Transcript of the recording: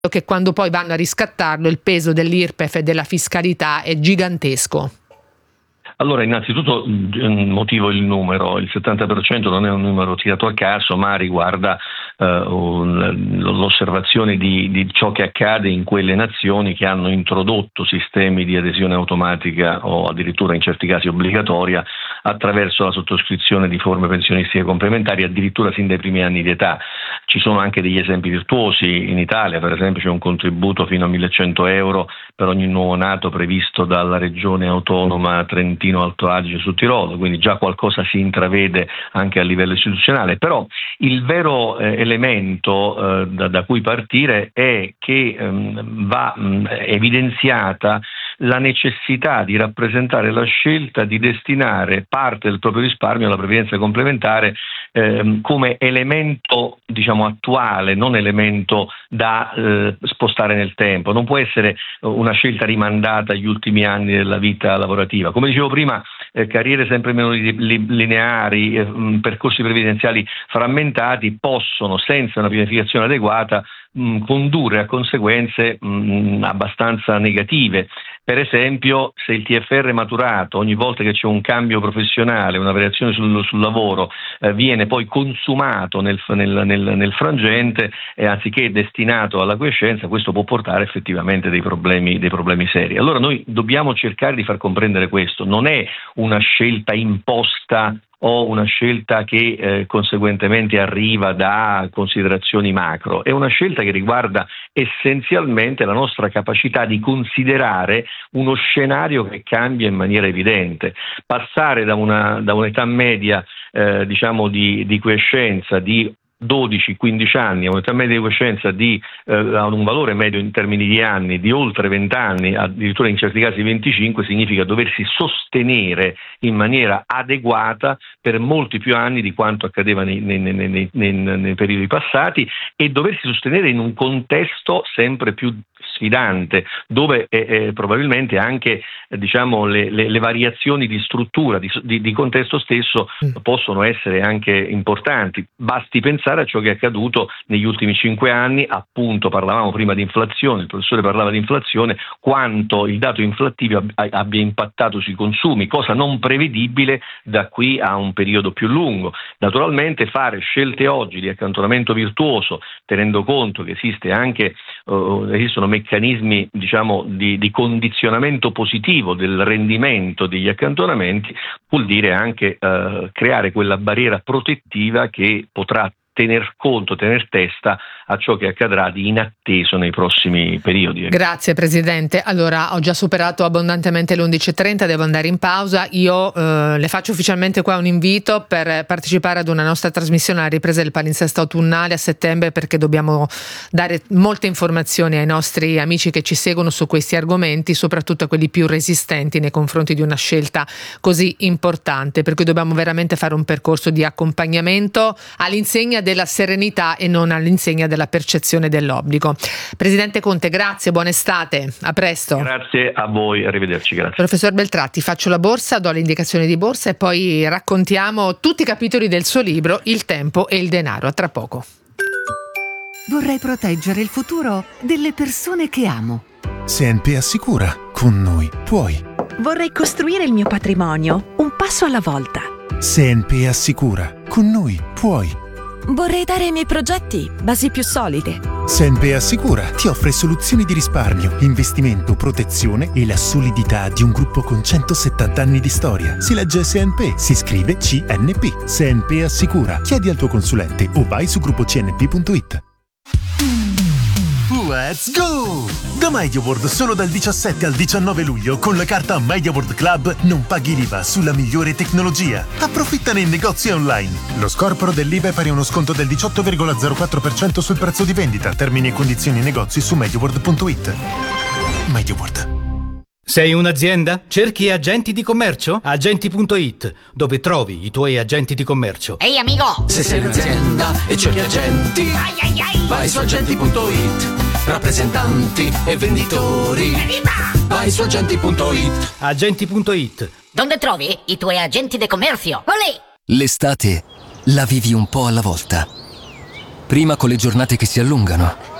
che quando poi vanno a riscattarlo il peso dell'IRPEF e della fiscalità è gigantesco. Allora, innanzitutto motivo il numero, il 70% non è un numero tirato a caso, ma riguarda l'osservazione di ciò che accade in quelle nazioni che hanno introdotto sistemi di adesione automatica o addirittura in certi casi obbligatoria attraverso la sottoscrizione di forme pensionistiche complementari, addirittura sin dai primi anni di età. Ci sono anche degli esempi virtuosi in Italia, per esempio c'è un contributo fino a 1.100 euro per ogni nuovo nato previsto dalla regione autonoma Trentino Alto Adige su Tirolo, quindi già qualcosa si intravede anche a livello istituzionale, però il vero elemento da cui partire è che va evidenziata la necessità di rappresentare la scelta di destinare parte del proprio risparmio alla previdenza complementare come elemento, diciamo, attuale, non elemento da spostare nel tempo. Non può essere una scelta rimandata agli ultimi anni della vita lavorativa. Come dicevo prima, carriere sempre meno lineari, percorsi previdenziali frammentati possono, senza una pianificazione adeguata, condurre a conseguenze abbastanza negative. Per esempio, se il TFR maturato ogni volta che c'è un cambio professionale, una variazione sul lavoro, viene poi consumato nel frangente anziché destinato alla quiescenza, questo può portare effettivamente dei problemi seri. Allora noi dobbiamo cercare di far comprendere questo. Non è una scelta imposta o una scelta che conseguentemente arriva da considerazioni macro, è una scelta che riguarda essenzialmente la nostra capacità di considerare uno scenario che cambia in maniera evidente. Passare da un'età media di quiescenza di 12-15 anni, a un'età media di quiescenza a un valore medio in termini di anni di oltre 20 anni, addirittura in certi casi 25, significa doversi sostenere in maniera adeguata per molti più anni di quanto accadeva nei periodi passati, e doversi sostenere in un contesto sempre più sfidante, dove probabilmente anche le variazioni di struttura, di contesto stesso possono essere anche importanti. Basti pensare a ciò che è accaduto negli ultimi 5 anni, appunto parlavamo prima di inflazione, il professore parlava di inflazione, quanto il dato inflattivo abbia impattato sui consumi, cosa non prevedibile da qui a un periodo più lungo. Naturalmente fare scelte oggi di accantonamento virtuoso, tenendo conto che esistono meccanismi di condizionamento positivo del rendimento degli accantonamenti, vuol dire anche creare quella barriera protettiva che potrà tener testa a ciò che accadrà di inatteso nei prossimi periodi. Grazie Presidente. Allora, ho già superato abbondantemente le 11:30, devo andare in pausa. Io le faccio ufficialmente qua un invito per partecipare ad una nostra trasmissione alla ripresa del palinsesto autunnale a settembre, perché dobbiamo dare molte informazioni ai nostri amici che ci seguono su questi argomenti, soprattutto a quelli più resistenti nei confronti di una scelta così importante, per cui dobbiamo veramente fare un percorso di accompagnamento all'insegna della serenità e non all'insegna della percezione dell'obbligo. Presidente Conte, grazie, buona estate, a presto. Grazie a voi, arrivederci, grazie. Professor Beltratti, faccio la borsa, do le indicazioni di borsa e poi raccontiamo tutti i capitoli del suo libro Il tempo e il denaro. A tra poco. Vorrei proteggere il futuro delle persone che amo. CNP Assicura, con noi puoi. Vorrei costruire il mio patrimonio, un passo alla volta. CNP Assicura, con noi puoi. Vorrei dare ai miei progetti basi più solide. CNP Assicura ti offre soluzioni di risparmio, investimento, protezione e la solidità di un gruppo con 170 anni di storia. Si legge CNP, si scrive CNP. CNP Assicura. Chiedi al tuo consulente o vai su gruppocnp.it. Let's go! Da MediaWorld solo dal 17 al 19 luglio con la carta MediaWorld Club non paghi l'IVA sulla migliore tecnologia. Approfittane in negozi online. Lo scorporo dell'IVA è pari a uno sconto del 18,04% sul prezzo di vendita. Termini e condizioni in negozi su MediaWorld.it. MediaWorld. Sei un'azienda? Cerchi agenti di commercio? Agenti.it, dove trovi i tuoi agenti di commercio. Ehi amico! Se sei un'azienda e cerchi agenti, vai su agenti.it. Rappresentanti e venditori, vai su agenti.it. Agenti.it. Dove trovi i tuoi agenti di commercio? Olè! L'estate la vivi un po' alla volta. Prima con le giornate che si allungano,